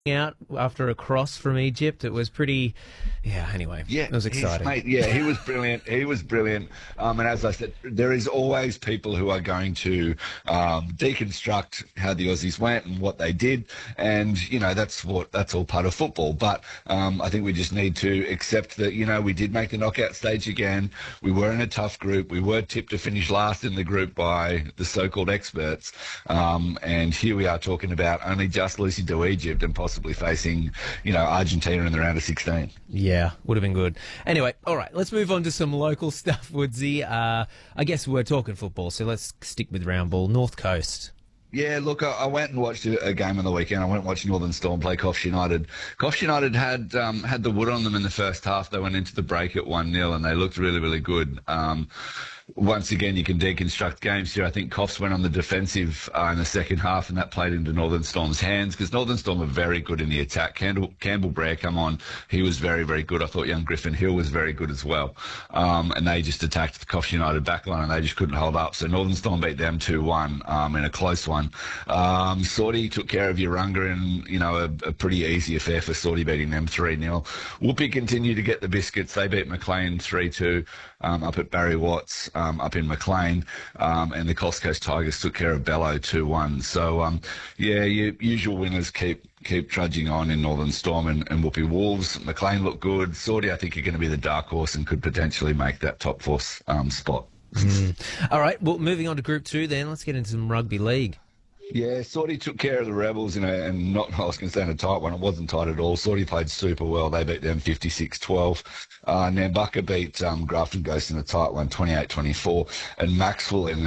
out after a cross from Egypt. It was pretty, anyway, Yeah, it was exciting. mate, he was brilliant. He was brilliant. And as I said, there is always people who are going to deconstruct how the Aussies went and what they did. And, that's all part of football. But I think we just need to accept that, we did make the knockout stage again. We were in a tough group. We were tipped to finish last in the group by the so-called experts. And here we are talking about only just losing to Egypt and possibly facing, Argentina in the round of 16. Yeah, would have been good. Anyway, all right, let's move on to some local stuff, Woodsy. I guess we're talking football, so let's stick with round ball. North Coast. Yeah, look, I went and watched a game on the weekend. I went and watched Northern Storm play Coffs United. Coffs United had the wood on them in the first half. They went into the break at 1-0 and they looked really, really good. Once again, you can deconstruct games here. I think Coffs went on the defensive in the second half, and that played into Northern Storm's hands because Northern Storm are very good in the attack. Campbell Brer come on. He was very, very good. I thought young Griffin Hill was very good as well. And they just attacked the Coffs United backline, and they just couldn't hold up. So Northern Storm beat them 2-1 in a close one. Sorty took care of Urunga in, a pretty easy affair for Sorty, beating them 3-0. Whoopi continued to get the biscuits. They beat Maclean 3-2 up at Barry Watts. Up in Maclean, and the Coast Coast Tigers took care of Bello 2-1. So, your usual winners keep trudging on in Northern Storm and Whoopi Wolves. Maclean look good. Sorty, I think, are going to be the dark horse and could potentially make that top four spot. All right, well, moving on to Group 2 then. Let's get into some rugby league. Yeah, Sorty took care of the Rebels, and not, I was going to say in a tight one. It wasn't tight at all. Sorty played super well. They beat them 56-12. Nambucca beat Grafton Ghost in a tight one, 28-24. And Maxwell in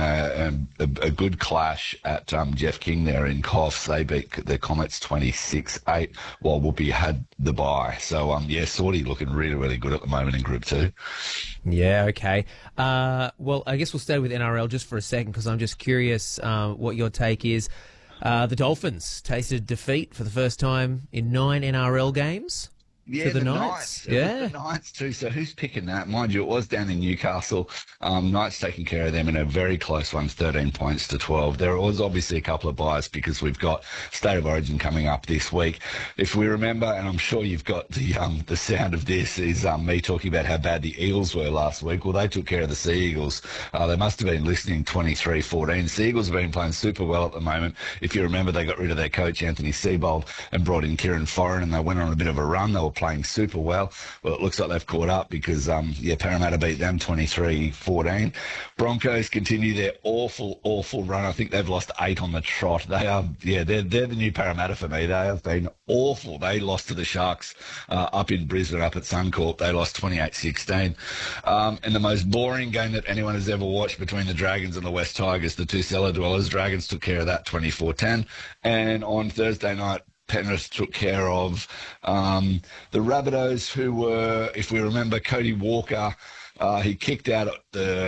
a good clash at Jeff King there in Coffs. They beat the Comets 26-8, while Whoopi had the bye. So, Sorty looking really, really good at the moment in Group 2. Yeah, okay. Well, I guess we'll stay with NRL just for a second because I'm just curious what your take is. The Dolphins tasted defeat for the first time in 9 NRL games. Yeah, the Knights. Yeah. The Knights too. So who's picking that? Mind you, it was down in Newcastle. Knights taking care of them in a very close one, 13 points to 12. There was obviously a couple of buys because we've got State of Origin coming up this week. If we remember, and I'm sure you've got the sound of this, is me talking about how bad the Eagles were last week. Well, they took care of the Sea Eagles. They must have been listening 23-14. Sea Eagles have been playing super well at the moment. If you remember, they got rid of their coach, Anthony Seibold, and brought in Kieran Foran, and they went on a bit of a run. They were playing super well. Well, it looks like they've caught up because, Parramatta beat them 23-14. Broncos continue their awful run. I think they've lost 8 on the trot. They are, they're the new Parramatta for me. They have been awful. They lost to the Sharks up in Brisbane, up at Suncorp. They lost 28-16. And the most boring game that anyone has ever watched between the Dragons and the West Tigers, the two cellar dwellers. Dragons took care of that 24-10. And on Thursday night, Penrith took care of the Rabbitohs, who were, if we remember, Cody Walker. He kicked out at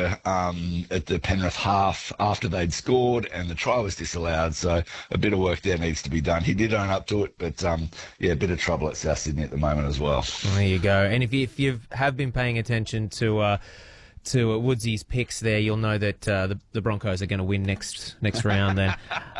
the Penrith half after they'd scored, and the try was disallowed. So a bit of work there needs to be done. He did own up to it, but a bit of trouble at South Sydney at the moment as well. There you go. And if you have been paying attention to Woodsy's picks there, you'll know that the Broncos are going to win next round then.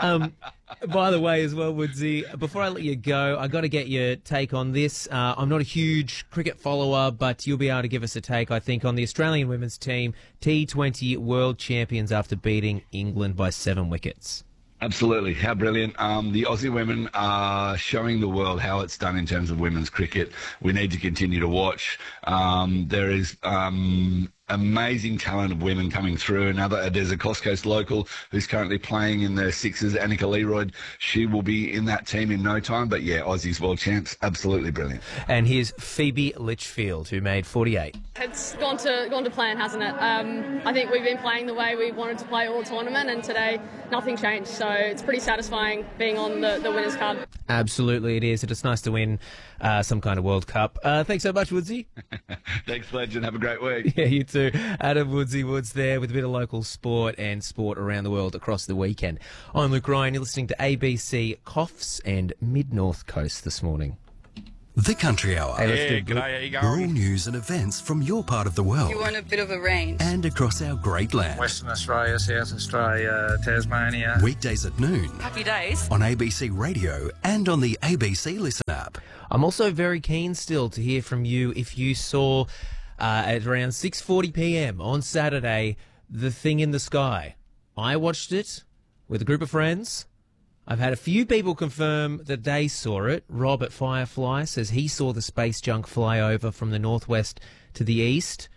By the way, as well, Woodsy, before I let you go, I got to get your take on this. I'm not a huge cricket follower, but you'll be able to give us a take, I think, on the Australian women's team, T20 world champions after beating England by 7 wickets. Absolutely. How brilliant. The Aussie women are showing the world how it's done in terms of women's cricket. We need to continue to watch. There is amazing talent of women coming through. There's a Coast Coast local who's currently playing in the Sixers, Annika Leroyd. She will be in that team in no time. But yeah, Aussies world champs, absolutely brilliant. And here's Phoebe Litchfield, who made 48. It's gone to plan, hasn't it? I think we've been playing the way we wanted to play all tournament, and today nothing changed. So it's pretty satisfying being on the winners' card. Absolutely, it is. It's nice to win some kind of World Cup. Thanks so much, Woodsy. Thanks, Legend. Have a great week. Yeah, you too. Adam Woodsy Woods there with a bit of local sport and sport around the world across the weekend. I'm Luke Ryan. You're listening to ABC Coffs and Mid-North Coast this morning. The Country Hour. Yeah, g'day, how you Rural going? news and events from your part of the world. You want a bit of a range. And across our great land. Western Australia, South Australia, Tasmania. Weekdays at noon. Happy days. On ABC Radio and on the ABC Listen app. I'm also very keen still to hear from you if you saw at around 6:40 p.m. on Saturday, The Thing in the Sky. I watched it with a group of friends. I've had a few people confirm that they saw it. Rob at Firefly says he saw the space junk fly over from the northwest to the east.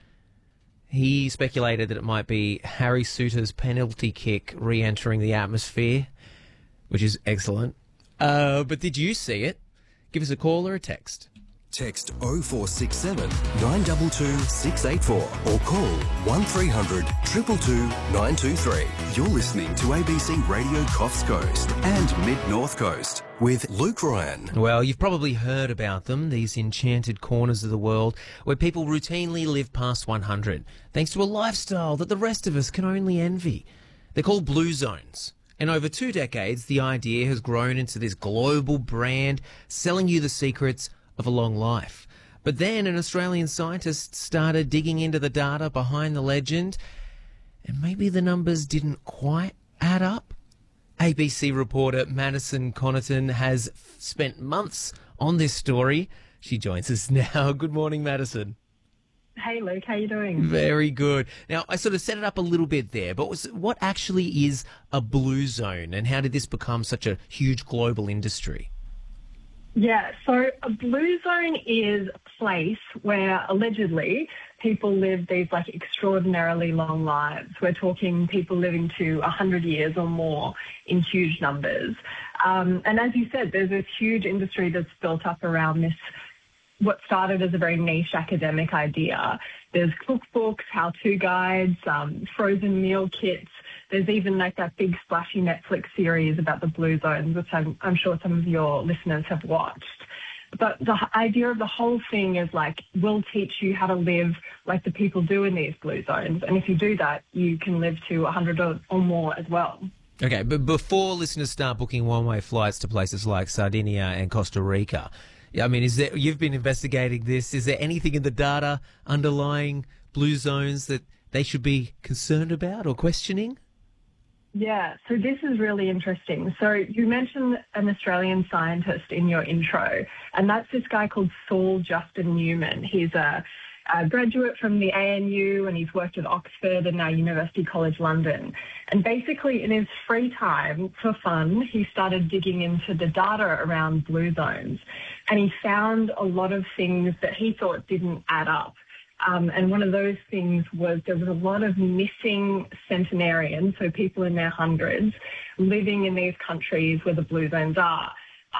He speculated that it might be Harry Suter's penalty kick re-entering the atmosphere, which is excellent. But did you see it? Give us a call or a text. Text 0467 922 684 or call 1300 222 923. You're listening to ABC Radio Coffs Coast and Mid-North Coast with Luke Ryan. Well, you've probably heard about them, these enchanted corners of the world where people routinely live past 100, thanks to a lifestyle that the rest of us can only envy. They're called Blue Zones. And over 2 decades, the idea has grown into this global brand selling you the secrets of a long life. But then an Australian scientist started digging into the data behind the legend, and maybe the numbers didn't quite add up. ABC reporter Madison Connaughton has spent months on this story. She joins us now. Good morning, Madison. Hey Luke, how you doing? Very good. Now, I sort of set it up a little bit there, but what actually is a blue zone, and how did this become such a huge global industry? Yeah, so a blue zone is a place where allegedly people live these like extraordinarily long lives. We're talking people living to 100 years or more in huge numbers. And as you said, there's this huge industry that's built up around this, what started as a very niche academic idea. There's cookbooks, how-to guides, frozen meal kits. There's even like that big splashy Netflix series about the blue zones, which I'm sure some of your listeners have watched. But the idea of the whole thing is like, we'll teach you how to live like the people do in these blue zones. And if you do that, you can live to 100 or more as well. Okay, but before listeners start booking one-way flights to places like Sardinia and Costa Rica, I mean, you've been investigating this. Is there anything in the data underlying blue zones that they should be concerned about or questioning? Yeah, so this is really interesting. So you mentioned an Australian scientist in your intro, and that's this guy called Saul Justin Newman. He's a graduate from the ANU, and he's worked at Oxford and now University College London. And basically in his free time, for fun, he started digging into the data around blue zones, and he found a lot of things that he thought didn't add up. And one of those things was there was a lot of missing centenarians, so people in their hundreds, living in these countries where the blue zones are.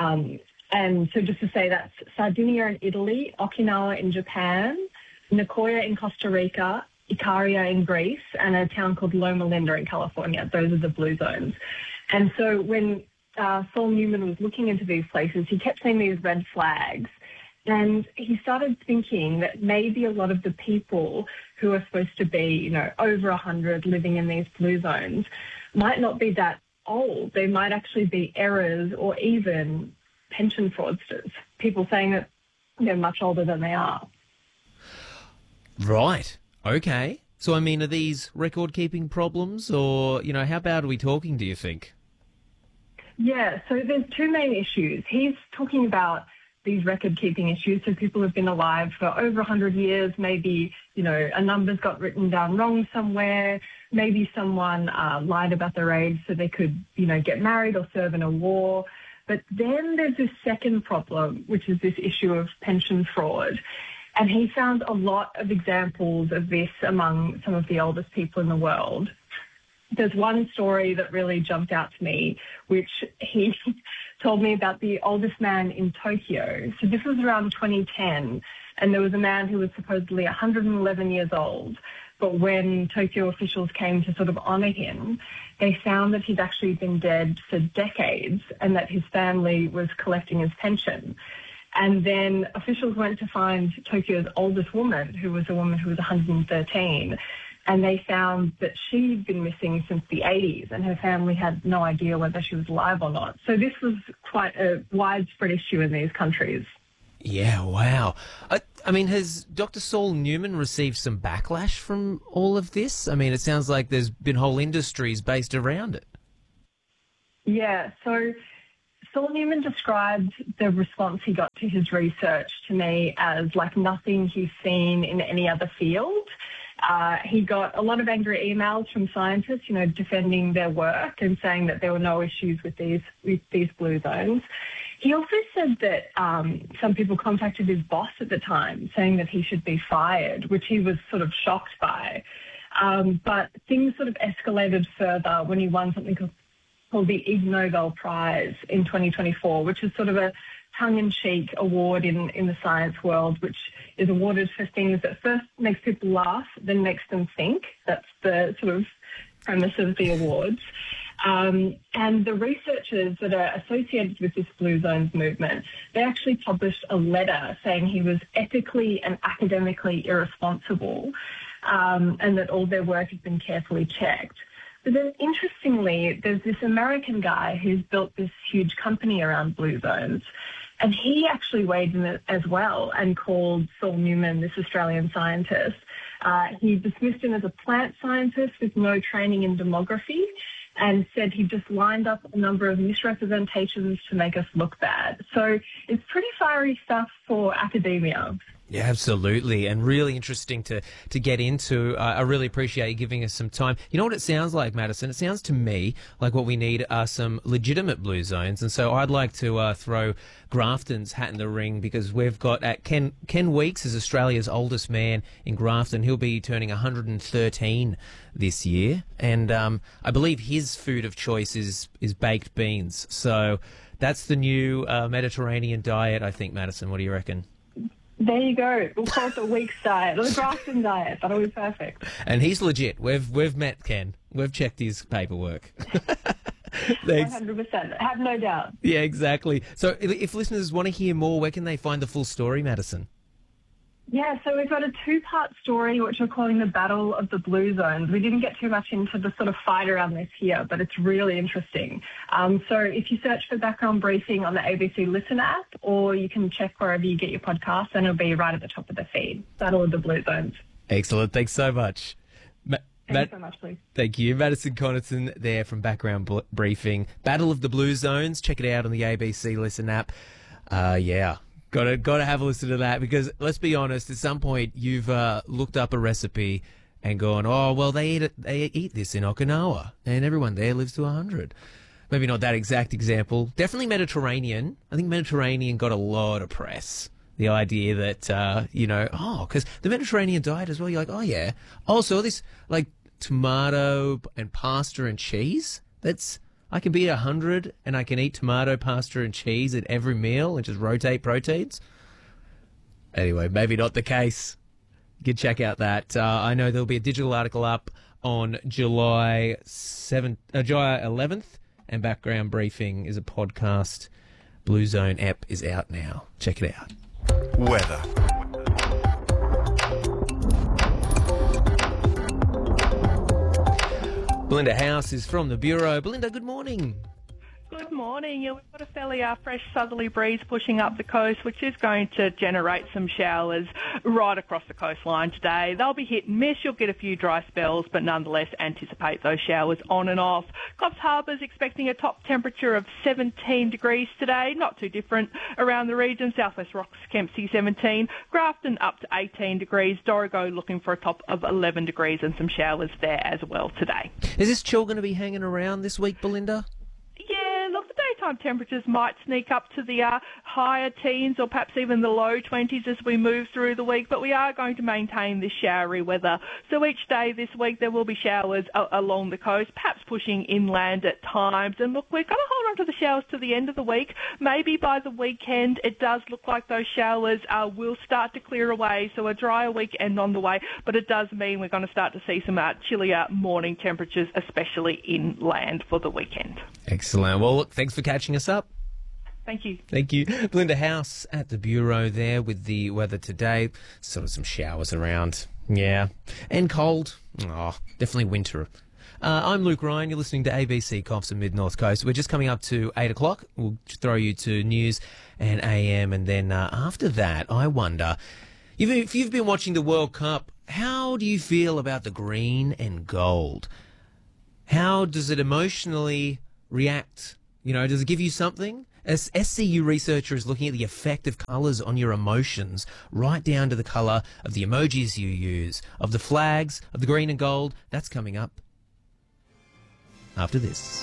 And so just to say, that's Sardinia in Italy, Okinawa in Japan, Nicoya in Costa Rica, Icaria in Greece, and a town called Loma Linda in California. Those are the blue zones. And so when Saul Newman was looking into these places, he kept seeing these red flags. And he started thinking that maybe a lot of the people who are supposed to be, over 100 living in these blue zones might not be that old. They might actually be errors or even pension fraudsters, people saying that they're much older than they are. Right. Okay. So, I mean, are these record-keeping problems or, how bad are we talking, do you think? Yeah, so there's two main issues. He's talking about these record-keeping issues. So people have been alive for over 100 years. Maybe, a number's got written down wrong somewhere. Maybe someone lied about their age so they could, get married or serve in a war. But then there's this second problem, which is this issue of pension fraud. And he found a lot of examples of this among some of the oldest people in the world. There's one story that really jumped out to me, which he told me about the oldest man in Tokyo. So this was around 2010, and there was a man who was supposedly 111 years old. But when Tokyo officials came to sort of honour him, they found that he'd actually been dead for decades and that his family was collecting his pension. And then officials went to find Tokyo's oldest woman, who was a woman who was 113, and they found that she'd been missing since the 80s, and her family had no idea whether she was alive or not. So this was quite a widespread issue in these countries. Yeah, wow. I mean, has Dr. Saul Newman received some backlash from all of this? I mean, it sounds like there's been whole industries based around it. Yeah, so Saul Newman described the response he got to his research to me as like nothing he's seen in any other field. He got a lot of angry emails from scientists, defending their work and saying that there were no issues with these blue zones. He also said that some people contacted his boss at the time saying that he should be fired, which he was sort of shocked by. But things sort of escalated further when he won something called the Ig Nobel Prize in 2024, which is sort of a tongue-in-cheek award in the science world, which is awarded for things that first makes people laugh, then makes them think. That's the sort of premise of the awards. And the researchers that are associated with this Blue Zones movement, they actually published a letter saying he was ethically and academically irresponsible, and that all their work has been carefully checked. But then, interestingly, there's this American guy who's built this huge company around blue zones, and he actually weighed in as well and called Saul Newman, this Australian scientist. He dismissed him as a plant scientist with no training in demography and said he just lined up a number of misrepresentations to make us look bad. So it's pretty fiery stuff for academia. Yeah, absolutely, and really interesting to get into. I really appreciate you giving us some time. You know what it sounds like, Madison? It sounds to me like what we need are some legitimate blue zones, and so I'd like to throw Grafton's hat in the ring, because we've got Ken Weeks is Australia's oldest man in Grafton. He'll be turning 113 this year, and I believe his food of choice is baked beans. So that's the new Mediterranean diet, I think, Madison. What do you reckon? There you go. We'll call it the Weeks diet or the Grafton diet. That'll be perfect. And he's legit. We've met Ken. We've checked his paperwork. 100%. I have no doubt. Yeah, exactly. So if listeners want to hear more, where can they find the full story, Madison? Yeah, so we've got a two-part story, which we're calling the Battle of the Blue Zones. We didn't get too much into the sort of fight around this here, but it's really interesting. So if you search for Background Briefing on the ABC Listen app, or you can check wherever you get your podcast, and it'll be right at the top of the feed. Battle of the Blue Zones. Excellent. Thanks so much. Thanks so much, Lee. Thank you. Madison Connerton there from Background Briefing. Battle of the Blue Zones. Check it out on the ABC Listen app. Yeah. Got to have a listen to that, because let's be honest, at some point you've looked up a recipe and gone, oh, well, they eat this in Okinawa and everyone there lives to 100. Maybe not that exact example. Definitely Mediterranean. I think Mediterranean got a lot of press. The idea that, because the Mediterranean diet as well, you're like, oh, yeah. Also, this, like, tomato and pasta and cheese, I can be at 100 and I can eat tomato, pasta and cheese at every meal and just rotate proteins. Anyway, maybe not the case. You can check out that. I know there'll be a digital article up on July 11th, and Background Briefing is a podcast. Blue Zone app is out now. Check it out. Weather. Belinda House is from the Bureau. Belinda, good morning. Good morning. Yeah, we've got a fairly fresh southerly breeze pushing up the coast, which is going to generate some showers right across the coastline today. They'll be hit and miss. You'll get a few dry spells, but nonetheless anticipate those showers on and off. Coffs Harbour's expecting a top temperature of 17 degrees today. Not too different around the region. Southwest Rocks, Kempsey 17. Grafton up to 18 degrees. Dorrigo looking for a top of 11 degrees and some showers there as well today. Is this chill going to be hanging around this week, Belinda? Daytime temperatures might sneak up to the higher teens or perhaps even the low 20s as we move through the week, but we are going to maintain this showery weather. So each day this week there will be showers along the coast, perhaps pushing inland at times. And look, we're going to hold on to the showers to the end of the week. Maybe by the weekend it does look like those showers will start to clear away, so a drier weekend on the way, but it does mean we're going to start to see some chillier morning temperatures, especially inland for the weekend. Excellent. Well, look, thanks for catching us up. Thank you. Thank you. Belinda House at the Bureau there with the weather today. Sort of some showers around. Yeah. And cold. Oh, definitely winter. I'm Luke Ryan. You're listening to ABC Coffs and Mid-North Coast. We're just coming up to 8 o'clock. We'll throw you to news and AM, and then after that, I wonder, if you've been watching the World Cup, how do you feel about the green and gold? How does it emotionally react? You know, does it give you something? As SCU researcher is looking at the effect of colours on your emotions, right down to the colour of the emojis you use, of the flags, of the green and gold. That's coming up after this.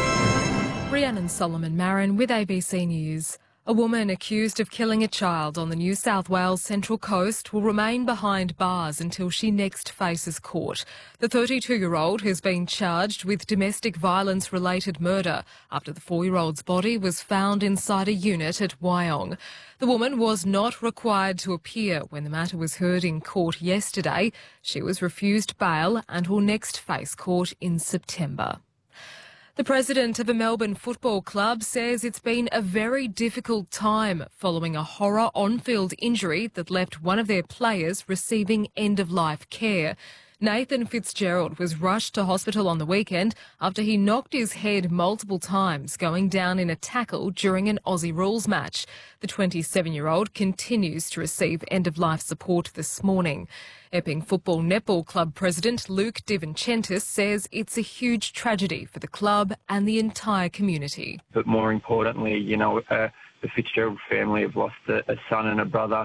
Rhiannon Solomon Marin with ABC News. A woman accused of killing a child on the New South Wales Central Coast will remain behind bars until she next faces court. The 32-year-old has been charged with domestic violence-related murder after the 4-year-old's body was found inside a unit at Wyong. The woman was not required to appear when the matter was heard in court yesterday. She was refused bail and will next face court in September. The president of a Melbourne football club says it's been a very difficult time following a horror on-field injury that left one of their players receiving end-of-life care. Nathan Fitzgerald was rushed to hospital on the weekend after he knocked his head multiple times going down in a tackle during an Aussie rules match. The 27-year-old continues to receive end-of-life support this morning. Epping Football Netball Club President Luke DiVincentis says it's a huge tragedy for the club and the entire community. But more importantly, the Fitzgerald family have lost a son and a brother.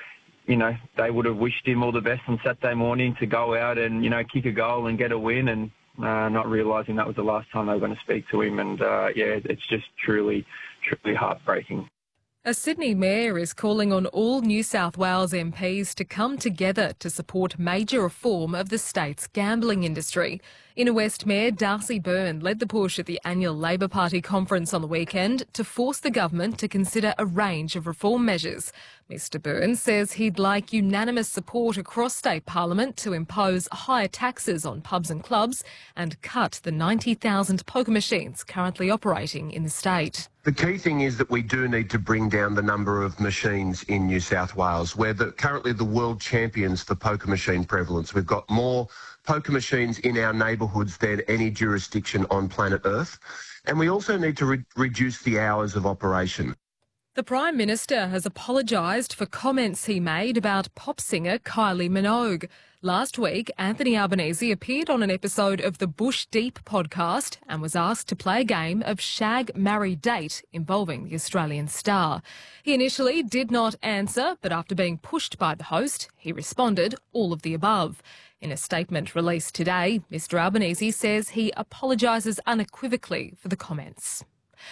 They would have wished him all the best on Saturday morning to go out and, kick a goal and get a win, and not realising that was the last time they were going to speak to him. And, it's just truly, truly heartbreaking. A Sydney mayor is calling on all New South Wales MPs to come together to support major reform of the state's gambling industry. Inner West Mayor Darcy Byrne led the push at the annual Labor Party conference on the weekend to force the government to consider a range of reform measures. Mr Byrne says he'd like unanimous support across state parliament to impose higher taxes on pubs and clubs and cut the 90,000 poker machines currently operating in the state. The key thing is that we do need to bring down the number of machines in New South Wales. We're currently the world champions for poker machine prevalence. We've got more poker machines in our neighbourhoods than any jurisdiction on planet Earth. And we also need to reduce the hours of operation. The Prime Minister has apologised for comments he made about pop singer Kylie Minogue. Last week, Anthony Albanese appeared on an episode of the Bush Deep podcast and was asked to play a game of Shag, Marry, Date involving the Australian star. He initially did not answer, but after being pushed by the host, he responded all of the above. In a statement released today, Mr Albanese says he apologises unequivocally for the comments.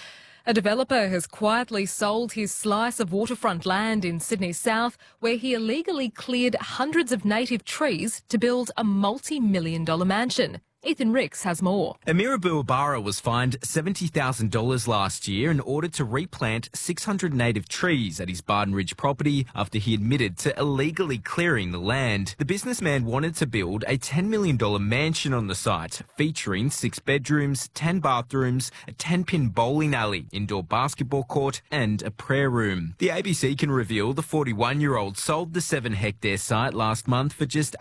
A developer has quietly sold his slice of waterfront land in Sydney South, where he illegally cleared hundreds of native trees to build a multi-million-dollar mansion. Ethan Ricks has more. Amir Abu-Abara was fined $70,000 last year in order to replant 600 native trees at his Barton Ridge property after he admitted to illegally clearing the land. The businessman wanted to build a $10 million mansion on the site, featuring 6 bedrooms, 10 bathrooms, a 10-pin bowling alley, indoor basketball court and a prayer room. The ABC can reveal the 41-year-old sold the 7-hectare site last month for just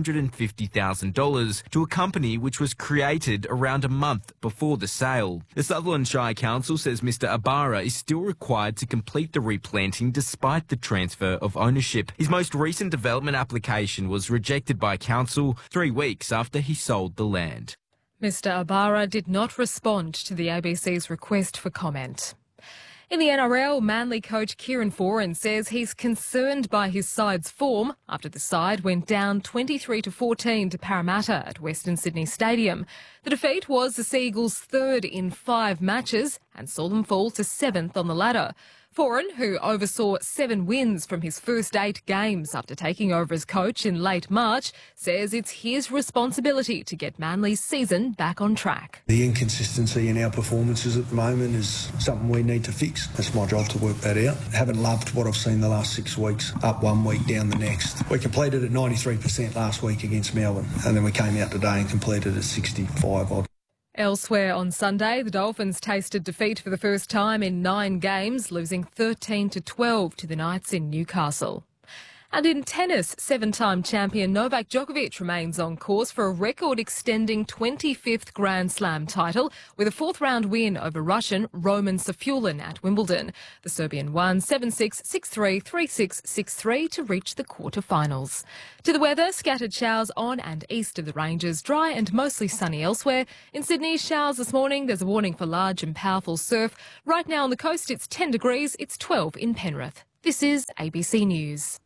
$850,000 to a company which was created around a month before the sale. The Sutherland Shire Council says Mr Abara is still required to complete the replanting despite the transfer of ownership. His most recent development application was rejected by council 3 weeks after he sold the land. Mr Abara did not respond to the ABC's request for comment. In the NRL, Manly coach Kieran Foran says he's concerned by his side's form after the side went down 23-14 to Parramatta at Western Sydney Stadium. The defeat was the Seagulls' third in 5 matches and saw them fall to 7th on the ladder. Foran, who oversaw 7 wins from his first 8 games after taking over as coach in late March, says it's his responsibility to get Manly's season back on track. The inconsistency in our performances at the moment is something we need to fix. It's my job to work that out. I haven't loved what I've seen the last 6 weeks, up 1 week, down the next. We completed at 93% last week against Melbourne, and then we came out today and completed at 65 odd. Elsewhere on Sunday, the Dolphins tasted defeat for the first time in 9 games, losing 13-12 to the Knights in Newcastle. And in tennis, 7-time champion Novak Djokovic remains on course for a record-extending 25th Grand Slam title with a fourth-round win over Russian Roman Safulin at Wimbledon. The Serbian won 7-6, 6-3, 3-6, 6-3 to reach the quarter-finals. To the weather, scattered showers on and east of the ranges, dry and mostly sunny elsewhere. In Sydney, showers this morning. There's a warning for large and powerful surf. Right now on the coast, it's 10 degrees. It's 12 in Penrith. This is ABC News.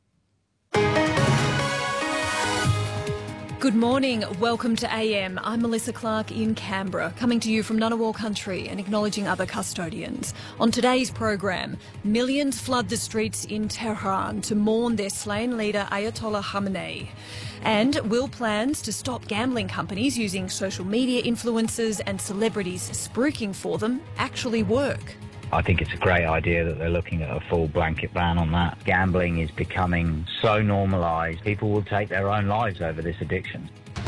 Good morning. Welcome to AM. I'm Melissa Clark in Canberra, coming to you from Ngunnawal country and acknowledging other custodians. On today's program, millions flood the streets in Tehran to mourn their slain leader Ayatollah Khamenei. And will plans to stop gambling companies using social media influencers and celebrities spruiking for them actually work? I think it's a great idea that they're looking at a full blanket ban on that. Gambling is becoming so normalised, people will take their own lives over this addiction.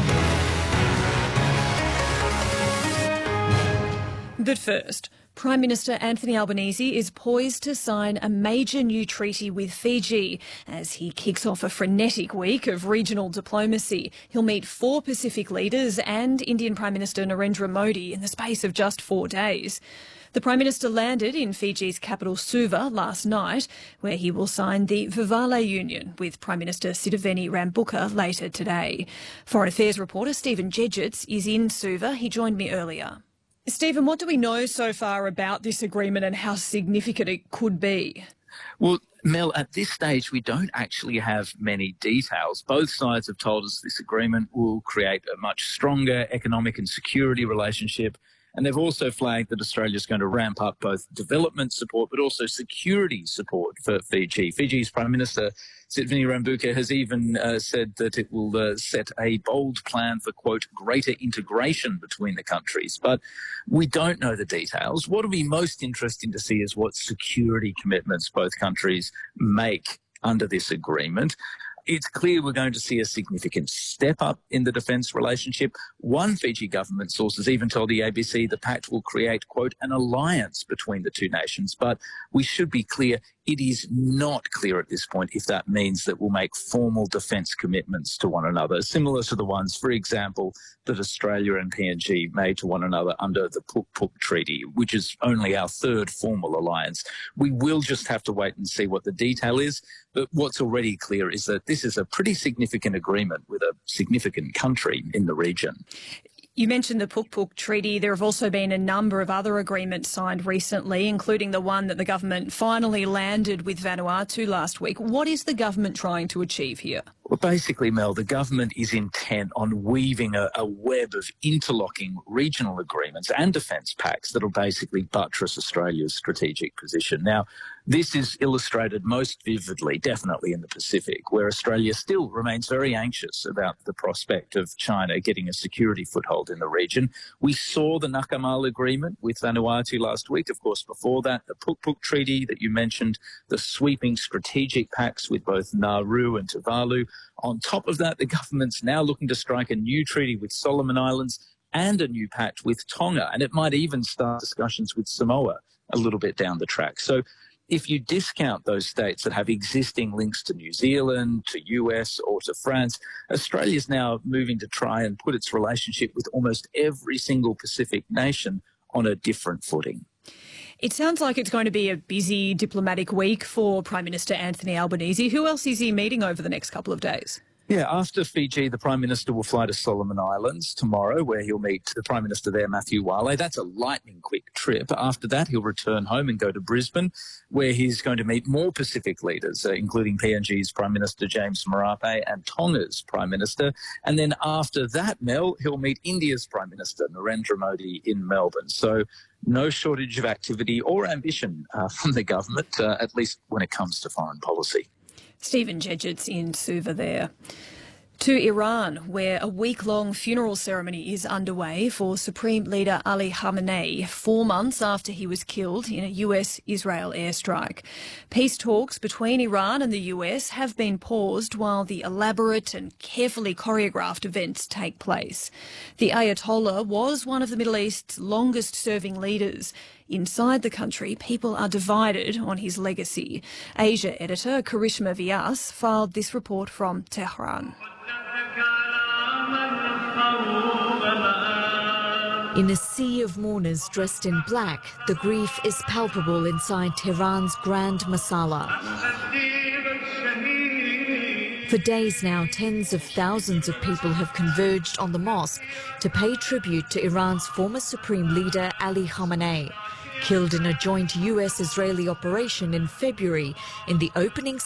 But first, Prime Minister Anthony Albanese is poised to sign a major new treaty with Fiji as he kicks off a frenetic week of regional diplomacy. He'll meet 4 Pacific leaders and Indian Prime Minister Narendra Modi in the space of just 4 days. The Prime Minister landed in Fiji's capital Suva last night, where he will sign the Vivale Union with Prime Minister Sitiveni Rabuka later today. Foreign Affairs reporter Stephen Jedgetts is in Suva. He joined me earlier. Stephen, what do we know so far about this agreement and how significant it could be? Well, Mel, at this stage, we don't actually have many details. Both sides have told us this agreement will create a much stronger economic and security relationship. And they've also flagged that Australia is going to ramp up both development support but also security support for Fiji. Fiji's Prime Minister Sitiveni Rabuka has even said that it will set a bold plan for, quote, greater integration between the countries. But we don't know the details. What will be most interesting to see is what security commitments both countries make under this agreement. It's clear we're going to see a significant step up in the defence relationship. One Fiji government source has even told the ABC the pact will create, quote, an alliance between the two nations. But we should be clear, it is not clear at this point if that means that we'll make formal defence commitments to one another, similar to the ones, for example, that Australia and PNG made to one another under the Puk Puk Treaty, which is only our 3rd formal alliance. We will just have to wait and see what the detail is. But what's already clear is that this is a pretty significant agreement with a significant country in the region. You mentioned the Puk Puk Treaty. There have also been a number of other agreements signed recently, including the one that the government finally landed with Vanuatu last week. What is the government trying to achieve here? Well, basically, Mel, the government is intent on weaving a web of interlocking regional agreements and defence pacts that will basically buttress Australia's strategic position. Now, this is illustrated most vividly, definitely in the Pacific, where Australia still remains very anxious about the prospect of China getting a security foothold in the region. We saw the Nakamal Agreement with Vanuatu last week. Of course, before that, the Puk Puk Treaty that you mentioned, the sweeping strategic pacts with both Nauru and Tuvalu. On top of that, the government's now looking to strike a new treaty with Solomon Islands and a new pact with Tonga, and it might even start discussions with Samoa a little bit down the track. So if you discount those states that have existing links to New Zealand, to US or to France, Australia's now moving to try and put its relationship with almost every single Pacific nation on a different footing. It sounds like it's going to be a busy diplomatic week for Prime Minister Anthony Albanese. Who else is he meeting over the next couple of days? Yeah, after Fiji, the Prime Minister will fly to Solomon Islands tomorrow, where he'll meet the Prime Minister there, Matthew Wale. That's a lightning-quick trip. After that, he'll return home and go to Brisbane, where he's going to meet more Pacific leaders, including PNG's Prime Minister James Marape and Tonga's Prime Minister. And then after that, Mel, he'll meet India's Prime Minister, Narendra Modi, in Melbourne. So no shortage of activity or ambition from the government, at least when it comes to foreign policy. Stephen Jedgetts in Suva there. To Iran, where a week-long funeral ceremony is underway for Supreme Leader Ali Khamenei, 4 months after he was killed in a US-Israel airstrike. Peace talks between Iran and the US have been paused while the elaborate and carefully choreographed events take place. The Ayatollah was one of the Middle East's longest-serving leaders. Inside the country, people are divided on his legacy. Asia editor Karishma Vyas filed this report from Tehran. In a sea of mourners dressed in black, the grief is palpable inside Tehran's Grand Masala. For days now, tens of thousands of people have converged on the mosque to pay tribute to Iran's former supreme leader Ali Khamenei, killed in a joint US-Israeli operation in February in the opening